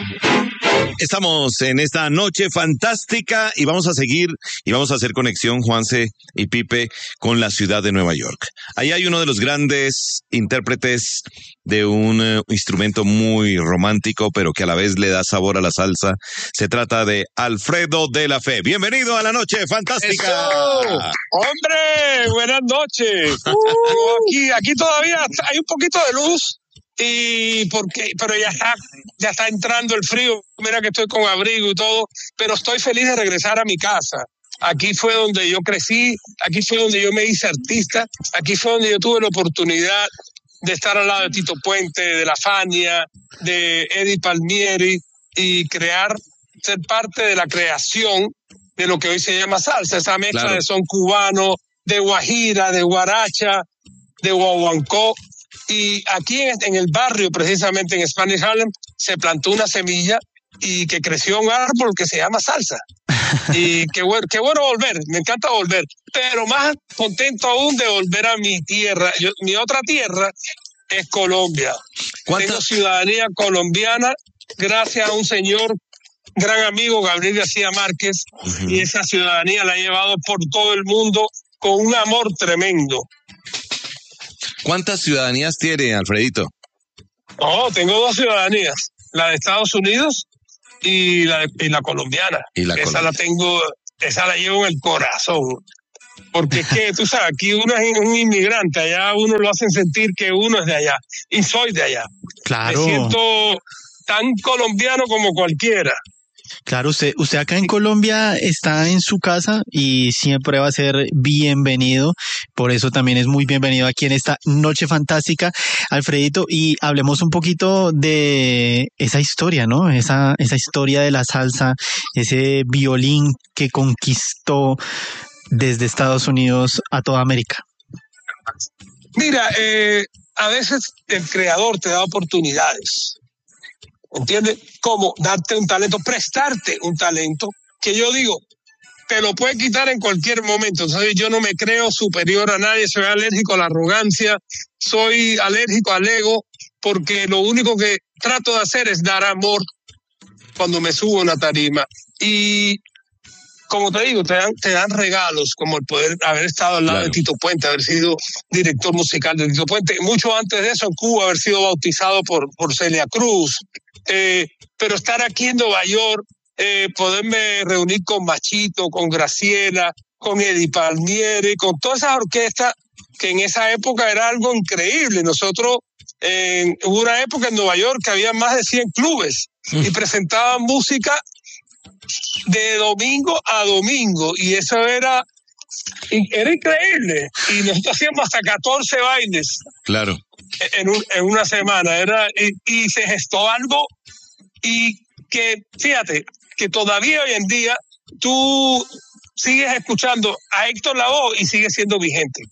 Estamos en esta noche fantástica y vamos a seguir y vamos a hacer conexión, Juanse y Pipe, con la ciudad de Nueva York. Ahí hay uno de los grandes intérpretes de un instrumento muy romántico, pero que a la vez le da sabor a la salsa. Se trata de Alfredo de la Fe. Bienvenido a la noche fantástica. ¡Eso! ¡Hombre! Buenas noches. Aquí todavía hay un poquito de luz. Pero ya está entrando el frío. Mira que estoy con abrigo y todo, pero estoy feliz de regresar a mi casa. Aquí fue donde yo crecí, aquí fue donde yo me hice artista, aquí fue donde yo tuve la oportunidad de estar al lado de Tito Puente, de La Fania, de Eddie Palmieri y ser parte de la creación de lo que hoy se llama salsa, esa mezcla de son cubano, de guajira, de guaracha, de guaguancó. Y aquí en el barrio, precisamente en Spanish Harlem, se plantó una semilla y que creció un árbol que se llama salsa. Y qué bueno volver, me encanta volver, pero más contento aún de volver a mi tierra. Mi otra tierra es Colombia. Tengo ciudadanía colombiana gracias a un señor, gran amigo, Gabriel García Márquez, y esa ciudadanía la he llevado por todo el mundo con un amor tremendo. ¿Cuántas ciudadanías tiene, Alfredito? Tengo 2 ciudadanías, la de Estados Unidos y la colombiana. Esa la llevo en el corazón. Porque es que, tú sabes, aquí uno es un inmigrante, allá uno lo hacen sentir que uno es de allá. Y soy de allá. Claro. Me siento tan colombiano como cualquiera. Claro, usted acá en Colombia está en su casa y siempre va a ser bienvenido. Por eso también es muy bienvenido aquí en esta noche fantástica, Alfredito. Y hablemos un poquito de esa historia, ¿no? Esa historia de la salsa, ese violín que conquistó desde Estados Unidos a toda América. Mira, a veces el creador te da oportunidades. ¿Entiendes? Como darte un talento, prestarte un talento, que yo digo, te lo puede quitar en cualquier momento. Entonces, yo no me creo superior a nadie, soy alérgico a la arrogancia, soy alérgico al ego, porque lo único que trato de hacer es dar amor cuando me subo a una tarima. Y como te digo, te dan regalos, como el poder haber estado al lado de Tito Puente, haber sido director musical de Tito Puente, mucho antes de eso en Cuba, haber sido bautizado por Celia Cruz, pero estar aquí en Nueva York, poderme reunir con Machito, con Graciela, con Eddie Palmieri, con todas esas orquestas que en esa época era algo increíble. Nosotros, hubo una época en Nueva York que había más de 100 clubes y presentaban música de domingo a domingo, y eso era increíble. Y nosotros hacíamos hasta 14 bailes. Claro. En una semana. Y se gestó algo, y que, fíjate, que todavía hoy en día tú sigues escuchando a Héctor Lavoe y sigue siendo vigente.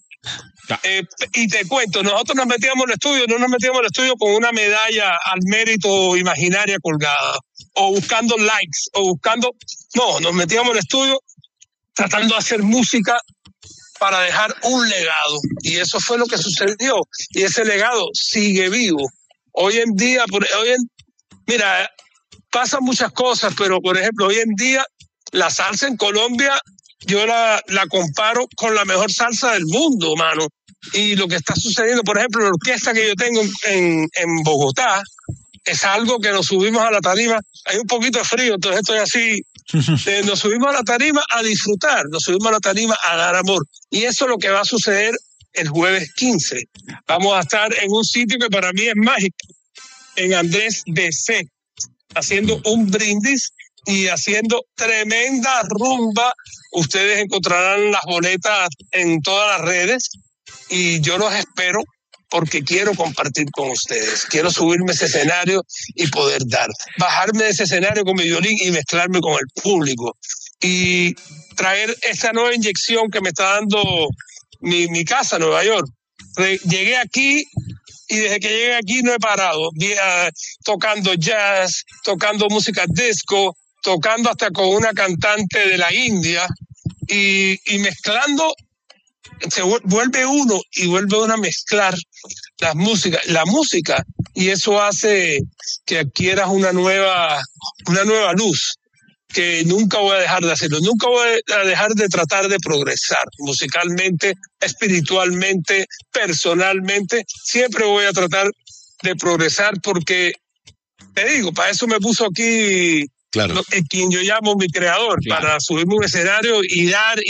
Y te cuento, nosotros nos metíamos en el estudio con una medalla al mérito imaginaria colgada, o buscando likes, nos metíamos en el estudio tratando de hacer música para dejar un legado, y eso fue lo que sucedió, y ese legado sigue vivo. Hoy en día, mira, pasan muchas cosas, pero por ejemplo, hoy en día la salsa en Colombia, yo la comparo con la mejor salsa del mundo, mano. Y lo que está sucediendo, por ejemplo, la orquesta que yo tengo en Bogotá, es algo que nos subimos a la tarima, hay un poquito de frío, entonces estoy así, nos subimos a la tarima a disfrutar, nos subimos a la tarima a dar amor. Y eso es lo que va a suceder el jueves 15. Vamos a estar en un sitio que para mí es mágico, en Andrés DC, haciendo un brindis y haciendo tremenda rumba. Ustedes encontrarán las boletas en todas las redes, y yo los espero porque quiero compartir con ustedes. Quiero subirme a ese escenario y poder bajarme de ese escenario con mi violín y mezclarme con el público. Y traer esa nueva inyección que me está dando mi casa, Nueva York. Llegué aquí y desde que llegué aquí no he parado. Tocando jazz, tocando música disco, tocando hasta con una cantante de la India y mezclando. Se vuelve uno a mezclar la música, y eso hace que adquieras una nueva luz, que nunca voy a dejar de hacerlo, nunca voy a dejar de tratar de progresar musicalmente, espiritualmente, personalmente, siempre voy a tratar de progresar porque, te digo, para eso me puso aquí claro. Quien yo llamo mi creador, claro, para subirme a un escenario y dar,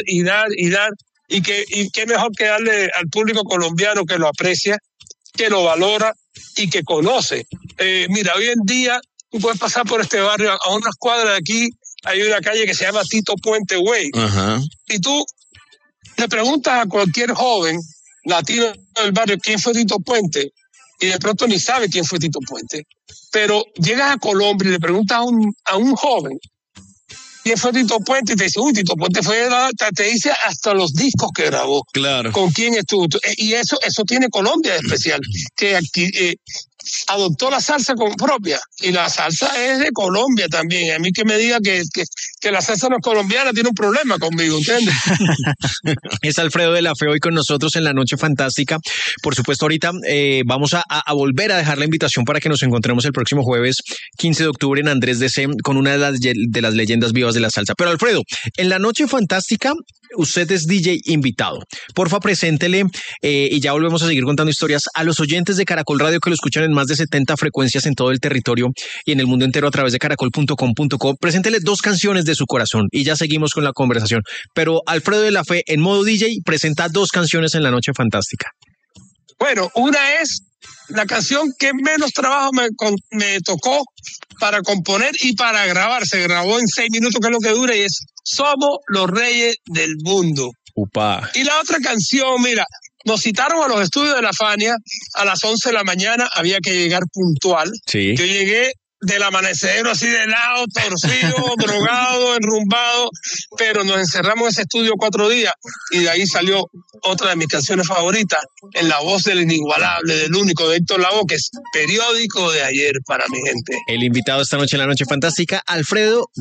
y qué mejor que darle al público colombiano que lo aprecia, que lo valora y que conoce. Mira, hoy en día tú puedes pasar por este barrio, a unas cuadras de aquí hay una calle que se llama Tito Puente Way. Uh-huh. Y tú le preguntas a cualquier joven latino del barrio quién fue Tito Puente, y de pronto ni sabe quién fue Tito Puente. Pero llegas a Colombia y le preguntas a un joven quién fue Tito Puente, y te dice, Tito Puente te dice hasta los discos que grabó. Claro. Con quién estuvo. Y eso tiene Colombia de especial, que aquí adoptó la salsa como propia, y la salsa es de Colombia también. A mí que me diga que la salsa no es colombiana tiene un problema conmigo, ¿entiendes? Es Alfredo de la Fe hoy con nosotros en la Noche Fantástica. Por supuesto, ahorita vamos a volver a dejar la invitación para que nos encontremos el próximo jueves 15 de octubre en Andrés DC con una de las leyendas vivas de la salsa. Pero Alfredo, en la Noche Fantástica usted es DJ invitado. Porfa, preséntele y ya volvemos a seguir contando historias a los oyentes de Caracol Radio que lo escuchan en más de 70 frecuencias en todo el territorio y en el mundo entero a través de caracol.com.co. Preséntele 2 canciones de su corazón y ya seguimos con la conversación. Pero Alfredo de la Fe, en modo DJ, presenta 2 canciones en la Noche Fantástica. Bueno, una es la canción que menos trabajo me tocó para componer y para grabar. Se grabó en 6 minutos, que es lo que dura, y es Somos los Reyes del Mundo. Upa. Y la otra canción, mira, nos citaron a los estudios de la Fania a las 11 de la mañana, había que llegar puntual. Sí. Yo llegué del amanecedero así de lado, torcido, drogado, enrumbado, pero nos encerramos en ese estudio 4 días y de ahí salió otra de mis canciones favoritas, en la voz del inigualable, del único, de Héctor Lavoe, que es Periódico de Ayer para mi gente. El invitado esta noche en la Noche Fantástica, Alfredo